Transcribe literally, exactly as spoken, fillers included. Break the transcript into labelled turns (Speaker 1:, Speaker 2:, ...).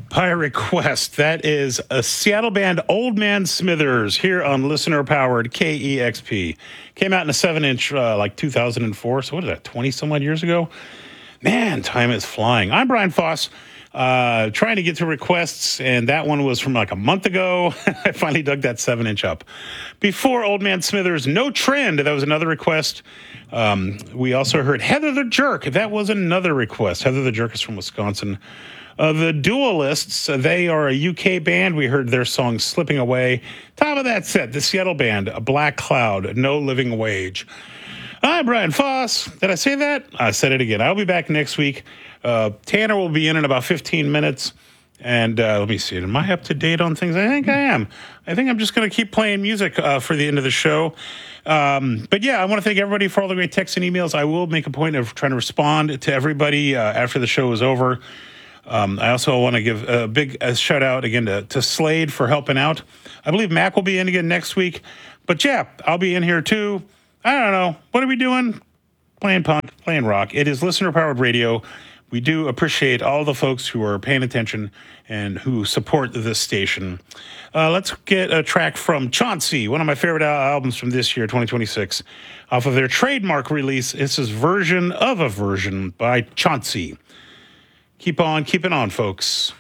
Speaker 1: By request, that is a Seattle band, Old Man Smithers, here on listener-powered K E X P. Came out in a seven-inch, uh, like two thousand four, so what is that, twenty-some-odd years ago? Man, time is flying. I'm Brian Foss, uh, trying to get to requests, and that one was from like a month ago. I finally dug that seven-inch up. Before Old Man Smithers, No Trend, that was another request. Um, we also heard Heather the Jerk. That was another request. Heather the Jerk is from Wisconsin. Uh, the Duelists, uh, they are a U K band. We heard their song Slipping Away. Top of that set, the Seattle band, A Black Cloud, No Living Wage. I'm Brian Foss. Did I say that? I said it again. I'll be back next week. Uh, Tanner will be in in about fifteen minutes. And uh, let me see. Am I up to date on things? I think I am. I think I'm just going to keep playing music uh, for the end of the show. Um, but yeah, I want to thank everybody for all the great texts and emails. I will make a point of trying to respond to everybody uh, after the show is over. Um, I also want to give a big a shout out again to, to Slade for helping out. I believe Mac will be in again next week. But yeah, I'll be in here too. I don't know. What are we doing? Playing punk, playing rock. It is listener-powered radio. We do appreciate all the folks who are paying attention and who support this station. Uh, let's get a track from Chauncey, one of my favorite al- albums from this year, twenty twenty-six, off of their trademark release. This is Version of a Version by Chauncey. Keep on keeping on, folks.